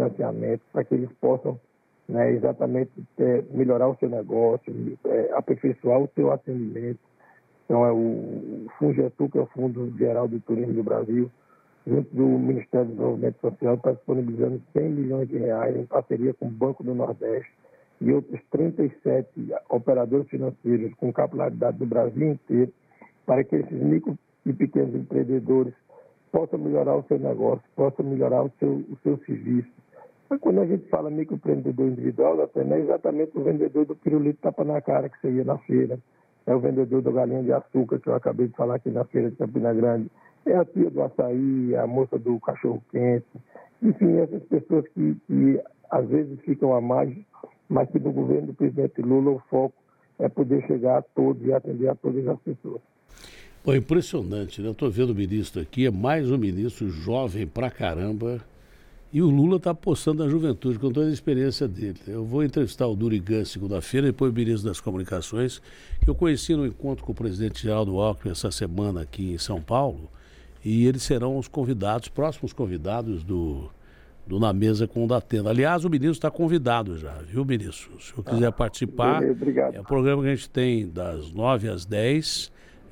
financiamento para que eles possam, né, exatamente melhorar o seu negócio, aperfeiçoar o seu atendimento. Então, o FUNGETU, que é o Fundo Geral do Turismo do Brasil, junto do Ministério do Desenvolvimento Social, está disponibilizando 100 milhões de reais em parceria com o Banco do Nordeste e outros 37 operadores financeiros com capilaridade do Brasil inteiro, para que esses micro e pequenos empreendedores possam melhorar o seu negócio, possam melhorar o seu serviço. Mas quando a gente fala microempreendedor individual, não é exatamente o vendedor do pirulito tapa na cara que você ia na feira, é o vendedor da galinha de açúcar, que eu acabei de falar aqui na feira de Campina Grande, é a tia do açaí, a moça do cachorro-quente, enfim, essas pessoas que às vezes ficam à margem, mas que no governo do presidente Lula o foco é poder chegar a todos e atender a todas as pessoas. Pô, impressionante, né? Eu estou vendo o ministro aqui, é mais um ministro jovem pra caramba, e o Lula está apostando na juventude, com toda a experiência dele. Eu vou entrevistar o Durigan segunda-feira, depois o ministro das Comunicações, que eu conheci no encontro com o presidente Geraldo Alckmin essa semana aqui em São Paulo, e eles serão os convidados, próximos convidados do Na Mesa com o Datena. Aliás, o ministro está convidado já, viu, ministro? Se eu quiser participar, obrigado. É um programa que a gente tem das 9 às 10,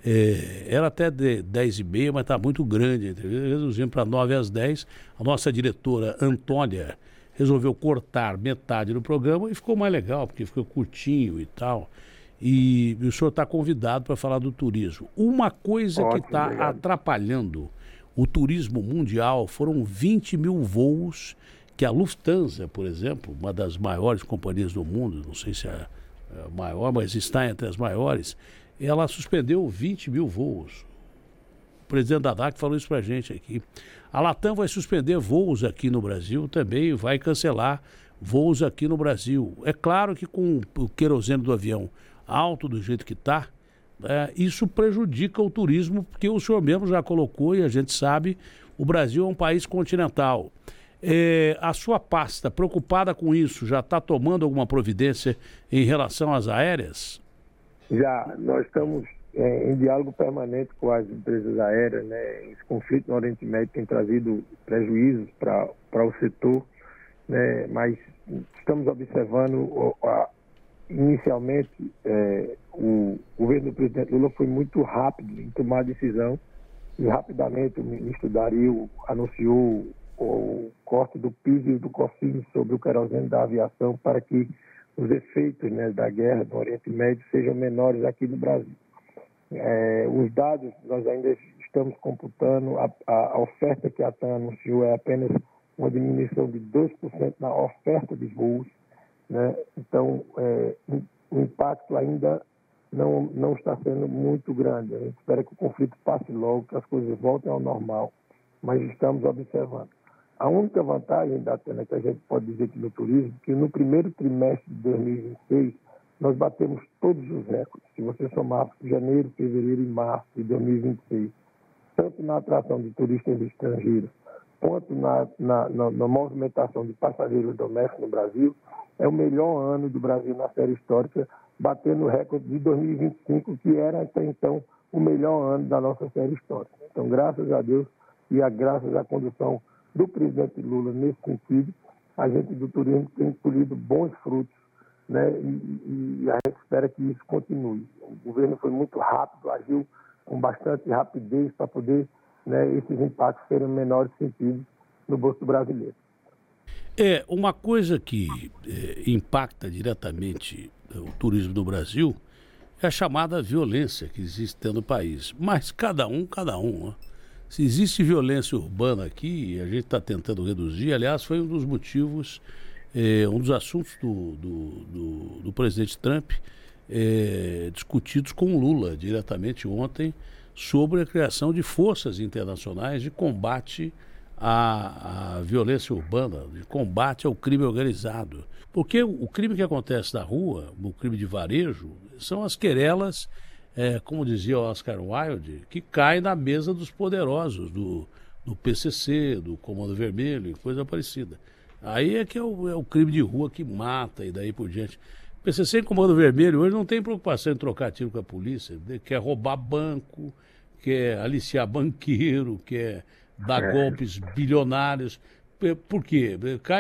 era até de 10h30, mas está muito grande. Reduzimos para 9 às 10. A nossa diretora, Antônia, resolveu cortar metade do programa e ficou mais legal, porque ficou curtinho e tal. E o senhor está convidado para falar do turismo. Uma coisa que está atrapalhando o turismo mundial foram 20 mil voos que a Lufthansa, por exemplo, uma das maiores companhias do mundo, não sei se é a maior, mas está entre as maiores, ela suspendeu 20 mil voos. O presidente da ANAC falou isso para a gente aqui. A Latam vai suspender voos aqui no Brasil também, vai cancelar voos aqui no Brasil. É claro que com o querosene do avião alto do jeito que está, isso prejudica o turismo, porque o senhor mesmo já colocou e a gente sabe, o Brasil é um país continental. A sua pasta, preocupada com isso, já está tomando alguma providência em relação às aéreas? Já, nós estamos em diálogo permanente com as empresas aéreas, né? Esse conflito no Oriente Médio tem trazido prejuízos para o setor, né? Mas estamos observando, inicialmente, o governo do presidente Lula foi muito rápido em tomar a decisão e rapidamente o ministro Dario anunciou o corte do PIS e do COFINS sobre o querosene da aviação para que os efeitos, né, da guerra do Oriente Médio sejam menores aqui no Brasil. Os dados nós ainda estamos computando, a oferta que a TAM anunciou é apenas uma diminuição de 2% na oferta de voos, né? Então, o impacto ainda não está sendo muito grande. A gente espera que o conflito passe logo, que as coisas voltem ao normal, mas estamos observando. A única vantagem da Atena que a gente pode dizer aqui no turismo, que no primeiro trimestre de 2026, nós batemos todos os recordes. Se você somar janeiro, fevereiro e março de 2026, tanto na atração de turistas estrangeiros, quanto na movimentação de passageiros domésticos no Brasil, é o melhor ano do Brasil na série histórica, batendo o recorde de 2025, que era até então o melhor ano da nossa série histórica. Então, graças a Deus e graças à condução do presidente Lula nesse sentido, a gente do turismo tem colhido bons frutos, né? E a gente espera que isso continue. O governo foi muito rápido, agiu com bastante rapidez para poder, né, esses impactos serem menores sentidos no bolso brasileiro. Uma coisa que impacta diretamente o turismo do Brasil é a chamada violência que existe no país. Mas cada um, né? Se existe violência urbana aqui, a gente está tentando reduzir, aliás, foi um dos motivos, um dos assuntos do presidente Trump discutidos com Lula diretamente ontem sobre a criação de forças internacionais de combate à violência urbana, de combate ao crime organizado. Porque o crime que acontece na rua, o crime de varejo, são as querelas, como dizia o Oscar Wilde, que caem na mesa dos poderosos, do PCC, do Comando Vermelho e coisa parecida. Aí é que é o crime de rua que mata e daí por diante. PCC e Comando Vermelho hoje não tem preocupação em trocar tiro com a polícia, quer roubar banco, quer aliciar banqueiro, quer dar golpes bilionários. Por quê?